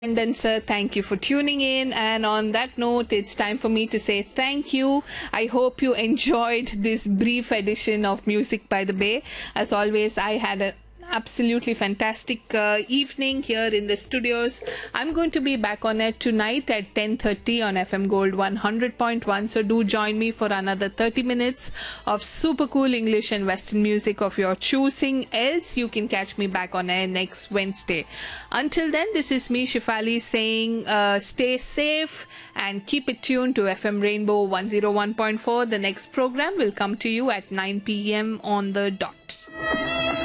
And sir, thank you for tuning in. And on that note, it's time for me to say thank you. I hope you enjoyed this brief edition of Music by the Bay. As always, I had an absolutely fantastic evening here in the studios. I'm going to be back on it tonight at 10:30 on FM Gold 100.1. So do join me for another 30 minutes of super cool English and Western music of your choosing. Else, you can catch me back on air next Wednesday. Until then, this is me, Shifali, saying stay safe and keep it tuned to FM Rainbow 101.4. The next program will come to you at 9 p.m. on the dot.